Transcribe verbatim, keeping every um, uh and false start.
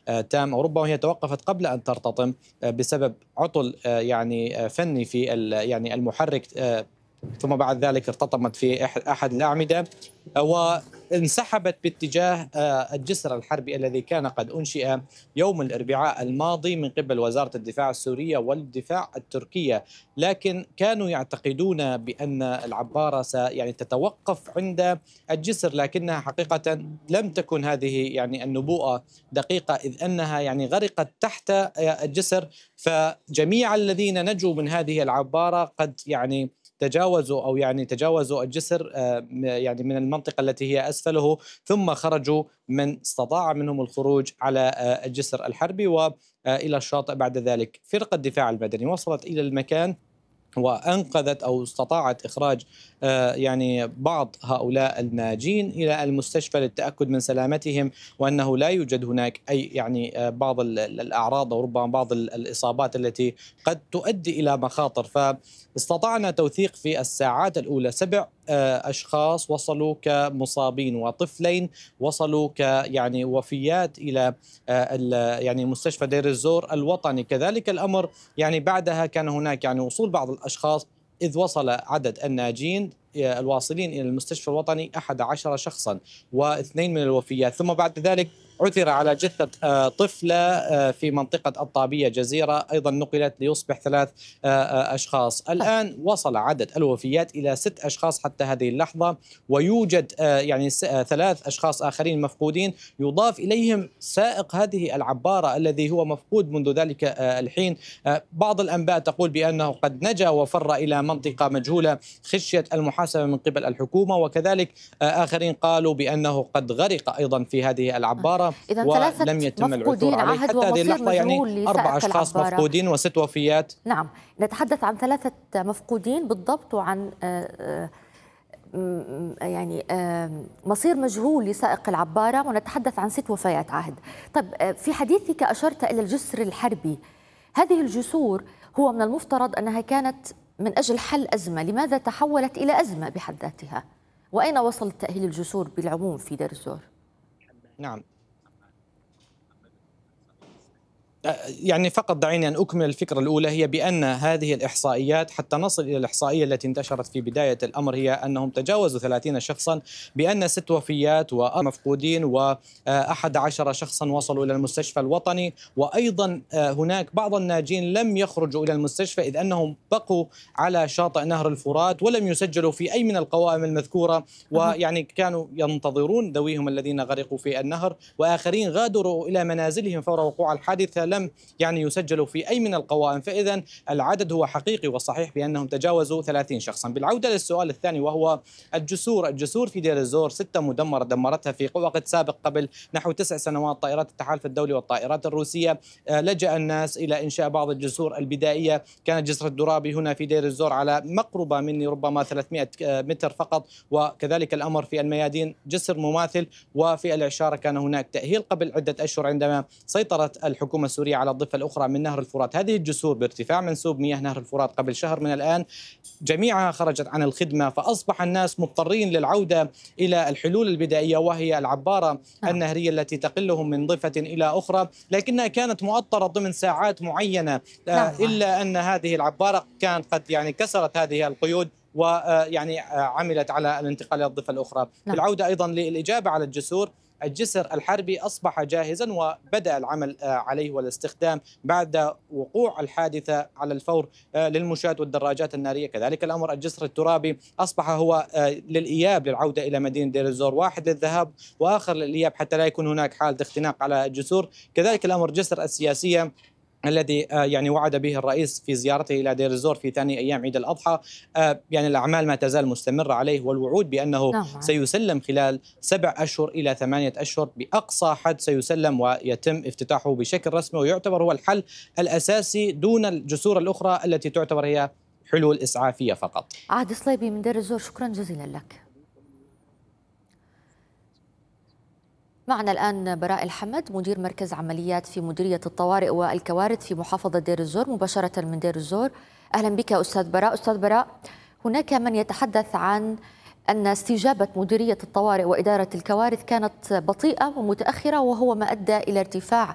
تام، أو ربما هي توقفت قبل أن ترتطم بسبب عطل يعني فني في يعني المحرك، ثم بعد ذلك ارتطمت في أحد الأعمدة وانسحبت باتجاه الجسر الحربي الذي كان قد أنشئ يوم الأربعاء الماضي من قبل وزارة الدفاع السورية والدفاع التركية. لكن كانوا يعتقدون بأن العبارة يعني تتوقف عند الجسر، لكنها حقيقة لم تكن هذه يعني النبوءة دقيقة، إذ أنها يعني غرقت تحت الجسر. فجميع الذين نجوا من هذه العبارة قد يعني تجاوزوا أو يعني تجاوزوا الجسر يعني من المنطقة التي هي أسفله، ثم خرجوا من استطاع منهم الخروج على الجسر الحربي وإلى الشاطئ. بعد ذلك فرقة الدفاع المدني وصلت إلى المكان وأنقذت أو استطاعت إخراج يعني بعض هؤلاء الناجين إلى المستشفى للتأكد من سلامتهم، وأنه لا يوجد هناك أي يعني بعض الأعراض أو ربما بعض الإصابات التي قد تؤدي إلى مخاطر. فاستطعنا توثيق في الساعات الأولى سبع أشخاص وصلوا كمصابين، وطفلين وصلوا ك يعني وفيات إلى يعني مستشفى دير الزور الوطني. كذلك الأمر يعني بعدها كان هناك يعني وصول بعض الأشخاص، إذ وصل عدد الناجين الواصلين إلى المستشفى الوطني أحد عشر شخصا واثنين من الوفيات. ثم بعد ذلك عثر على جثة طفلة في منطقة الطابية جزيرة، أيضا نقلت ليصبح ثلاث أشخاص. الآن وصل عدد الوفيات إلى ست أشخاص حتى هذه اللحظة، ويوجد يعني ثلاث أشخاص آخرين مفقودين، يضاف إليهم سائق هذه العبارة الذي هو مفقود منذ ذلك الحين. بعض الأنباء تقول بأنه قد نجا وفر إلى منطقة مجهولة خشية المحاسبة من قبل الحكومة، وكذلك آخرين قالوا بأنه قد غرق أيضا في هذه العبارة ولم يتم العثور عليه حتى هذه اللحظة. يعني أربع أشخاص مفقودين وست وفيات. نعم، نتحدث عن ثلاثة مفقودين بالضبط، وعن يعني مصير مجهول لسائق العبارة، ونتحدث عن ست وفيات. عاهد، طيب في حديثك أشرت إلى الجسر الحربي. هذه الجسور هو من المفترض أنها كانت من أجل حل أزمة، لماذا تحولت إلى أزمة بحد ذاتها؟ وأين وصل تأهيل الجسور بالعموم في دير الزور؟ نعم، يعني فقط دعيني أن أكمل الفكرة الأولى، هي بأن هذه الإحصائيات حتى نصل إلى الإحصائية التي انتشرت في بداية الأمر هي أنهم تجاوزوا ثلاثين شخصا، بأن ست وفيات ومفقودين وأحد عشر شخصا وصلوا إلى المستشفى الوطني، وأيضا هناك بعض الناجين لم يخرجوا إلى المستشفى إذ أنهم بقوا على شاطئ نهر الفرات ولم يسجلوا في أي من القوائم المذكورة، ويعني كانوا ينتظرون ذويهم الذين غرقوا في النهر، وآخرين غادروا إلى منازلهم فور وقوع الحادثة لم يعني يسجلوا في أي من القوائم. فإذا العدد هو حقيقي وصحيح بأنهم تجاوزوا ثلاثين شخصا. بالعودة للسؤال الثاني وهو الجسور، الجسور في دير الزور ستة مدمرة دمرتها في وقت سابق قبل نحو تسع سنوات طائرات التحالف الدولي والطائرات الروسية. لجأ الناس إلى إنشاء بعض الجسور البدائية. كان جسر الدرابي هنا في دير الزور على مقربة مني ربما ثلاثمئة متر فقط، وكذلك الأمر في الميادين جسر مماثل، وفي العشارة كان هناك تأهيل قبل عدة أشهر عندما سيطرت الحكومة السورية على الضفة الأخرى من نهر الفرات. هذه الجسور بارتفاع منسوب مياه نهر الفرات قبل شهر من الآن جميعها خرجت عن الخدمة، فأصبح الناس مضطرين للعودة إلى الحلول البدائية، وهي العبارة النهرية التي تقلهم من ضفة إلى أخرى، لكنها كانت مؤطرة ضمن ساعات معينة، إلا أن هذه العبارة كان قد يعني كسرت هذه القيود ويعني عملت على الانتقال إلى الضفة الأخرى. بالعودة أيضا للإجابة على الجسور، الجسر الحربي أصبح جاهزا وبدأ العمل عليه والاستخدام بعد وقوع الحادثة على الفور للمشاة والدراجات النارية. كذلك الأمر الجسر الترابي أصبح هو للإياب للعودة إلى مدينة دير الزور، واحد للذهاب وآخر للإياب حتى لا يكون هناك حالة اختناق على الجسور. كذلك الأمر جسر السياسية الذي يعني وعد به الرئيس في زيارته إلى دير الزور في ثاني أيام عيد الأضحى، يعني الأعمال ما تزال مستمرة عليه، والوعود بأنه نعم. سيسلم خلال سبع أشهر إلى ثمانية أشهر بأقصى حد سيسلم ويتم افتتاحه بشكل رسمي، ويعتبر هو الحل الأساسي دون الجسور الأخرى التي تعتبر هي حلول إسعافية فقط. عهد صليبي من دير الزور، شكرا جزيلا لك. معنا الآن براء الحمد، مدير مركز عمليات في مديرية الطوارئ والكوارث في محافظة دير الزور، مباشرة من دير الزور. أهلا بك أستاذ براء. أستاذ براء، هناك من يتحدث عن أن استجابة مديرية الطوارئ وإدارة الكوارث كانت بطيئة ومتأخرة، وهو ما أدى إلى ارتفاع